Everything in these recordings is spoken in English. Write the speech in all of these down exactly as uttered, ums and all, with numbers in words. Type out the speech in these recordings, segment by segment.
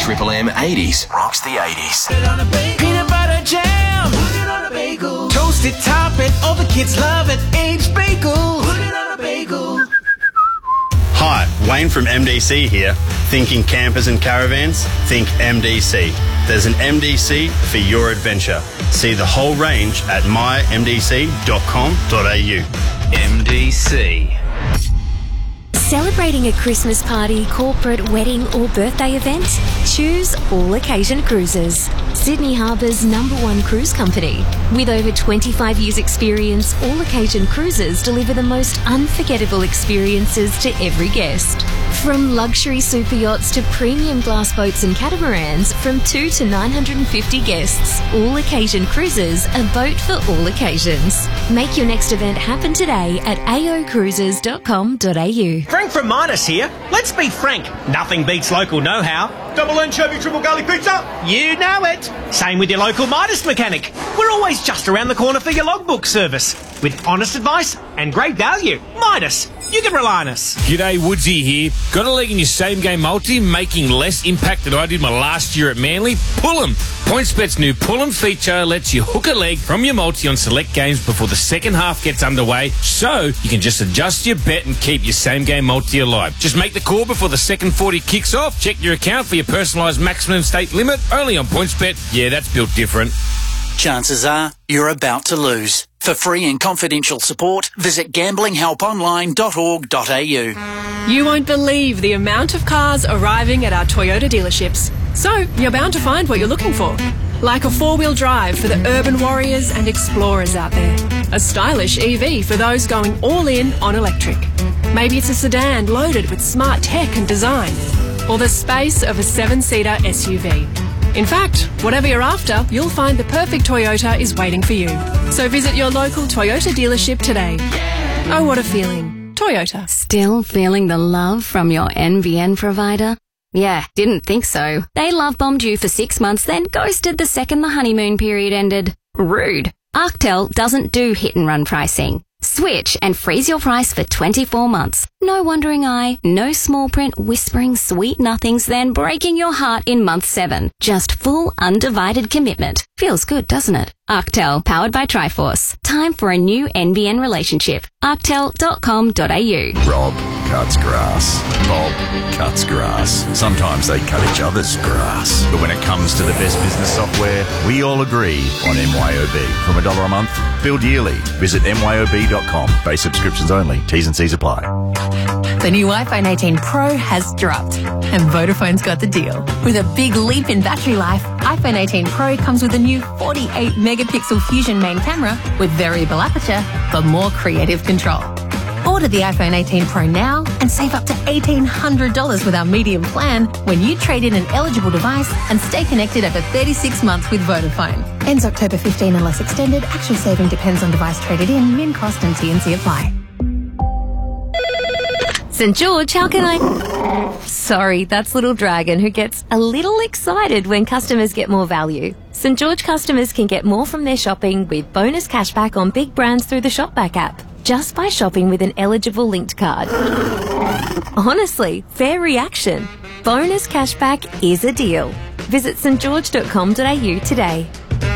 Triple M eighties rocks the eighties. Put it on a bagel. Peanut butter jam. Put it on a bagel. Toasted topping, all the kids love it. Aged bagel. Put it on a bagel. Hi, Wayne from M D C here. Thinking campers and caravans? Think M D C. There's an M D C for your adventure. See the whole range at my m d c dot com dot a u. M D C. Celebrating a Christmas party, corporate, wedding or birthday event? Choose All Occasion Cruises, Sydney Harbour's number one cruise company. With over twenty-five years experience, All Occasion Cruises deliver the most unforgettable experiences to every guest. From luxury super yachts to premium glass boats and catamarans, from two to nine hundred fifty guests, All Occasion Cruises, a boat for all occasions. Make your next event happen today at a o cruises dot com dot a u. Frank from Midas here. Let's be frank, nothing beats local know-how. Double anchovy, triple garlic pizza. You know it. Same with your local Midas mechanic. We're always just around the corner for your logbook service. With honest advice and great value. Midas, you can rely on us. G'day, Woodsy here. Got a leg in your same-game multi, making less impact than I did my last year at Manly? Pull 'em. PointsBet's new Pull 'em feature lets you hook a leg from your multi on select games before the second half gets underway, so you can just adjust your bet and keep your same-game multi alive. Just make the call before the second forty kicks off. Check your account for your personalised maximum stake limit. Only on PointsBet. Yeah, that's built different. Chances are you're about to lose. For free and confidential support, visit gambling help online dot org dot a u. You won't believe the amount of cars arriving at our Toyota dealerships. So, you're bound to find what you're looking for. Like a four-wheel drive for the urban warriors and explorers out there. A stylish E V for those going all in on electric. Maybe it's a sedan loaded with smart tech and design. Or the space of a seven-seater S U V. In fact, whatever you're after, you'll find the perfect Toyota is waiting for you. So visit your local Toyota dealership today. Oh, what a feeling. Toyota. Still feeling the love from your N B N provider? Yeah, didn't think so. They love bombed you for six months, then ghosted the second the honeymoon period ended. Rude. Arctel doesn't do hit and run pricing. Switch and freeze your price for twenty-four months. No wandering eye, no small print whispering sweet nothings, then breaking your heart in month seven. Just full undivided commitment. Feels good, doesn't it? Arctel, powered by Triforce. Time for a new N B N relationship. arctel dot com dot a u. Rob cuts grass. Bob cuts grass. Sometimes they cut each other's grass. But when it comes to the best business software, we all agree on M Y O B. From a dollar a month, billed yearly. Visit m y o b dot com. Base subscriptions only. T's and C's apply. The new iPhone eighteen Pro has dropped, and Vodafone's got the deal. With a big leap in battery life, iPhone eighteen Pro comes with a new forty-eight megapixel Fusion main camera with variable aperture for more creative control. Order the iPhone eighteen Pro now and save up to eighteen hundred dollars with our medium plan when you trade in an eligible device and stay connected over thirty-six months with Vodafone. Ends October fifteenth unless extended. Actual saving depends on device traded in. Min cost and T and C apply. St George, how can I... Sorry, that's Little Dragon, who gets a little excited when customers get more value. St George customers can get more from their shopping with bonus cashback on big brands through the Shopback app, just by shopping with an eligible linked card. Honestly, fair reaction. Bonus cashback is a deal. Visit st george dot com dot a u today.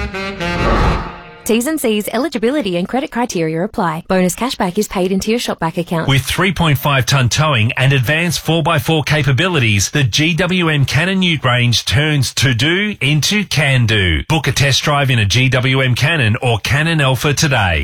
T's and C's, eligibility and credit criteria apply. Bonus cashback is paid into your Shopback account. With three point five tonne towing and advanced four by four capabilities, the G W M Cannon Ute range turns to-do into can-do. Book a test drive in a G W M Cannon or Cannon Alpha today.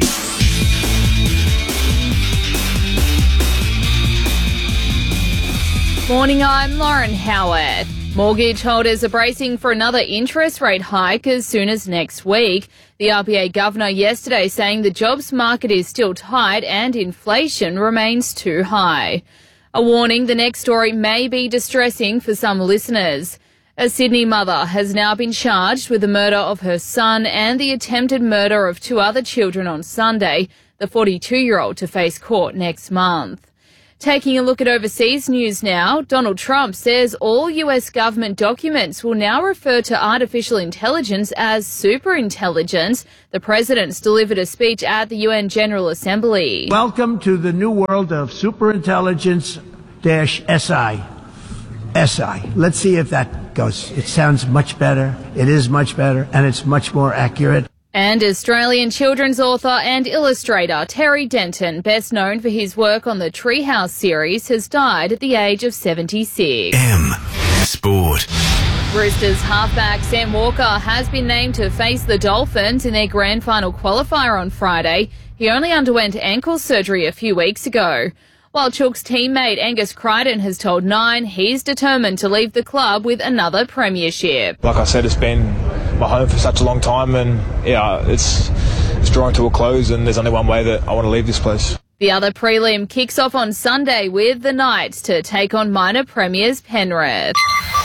Morning, I'm Lauren Howard. Mortgage holders are bracing for another interest rate hike as soon as next week. The R B A governor yesterday saying the jobs market is still tight and inflation remains too high. A warning, the next story may be distressing for some listeners. A Sydney mother has now been charged with the murder of her son and the attempted murder of two other children on Sunday, the forty-two-year-old to face court next month. Taking a look at overseas news now, Donald Trump says all U S government documents will now refer to artificial intelligence as superintelligence. The president's delivered a speech at the U N General Assembly. Welcome to the new world of superintelligence-S I. S I. Let's see if that goes. It sounds much better. It is much better, and it's much more accurate. And Australian children's author and illustrator Terry Denton, best known for his work on the Treehouse series, has died at the age of seventy-six. M Sport. Roosters halfback Sam Walker has been named to face the Dolphins in their grand final qualifier on Friday. He only underwent ankle surgery a few weeks ago. While Chook's teammate Angus Crichton has told Nine he's determined to leave the club with another premiership. Like I said, it's been my home for such a long time, and yeah, it's, it's drawing to a close, and there's only one way that I want to leave this place. The other prelim kicks off on Sunday with the Knights to take on minor premiers Penrith.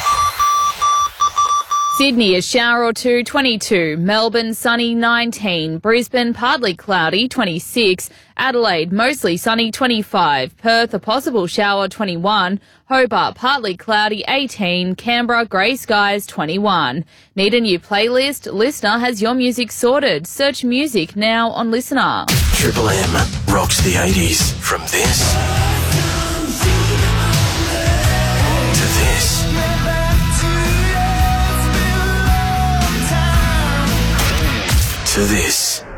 Sydney, a shower or two, twenty-two. Melbourne, sunny, nineteen. Brisbane, partly cloudy, twenty-six. Adelaide, mostly sunny, twenty-five. Perth, a possible shower, twenty-one. Hobart, partly cloudy, eighteen. Canberra, grey skies, twenty-one. Need a new playlist? Listener has your music sorted. Search music now on Listener. Triple M rocks the eighties. From this to this. To this.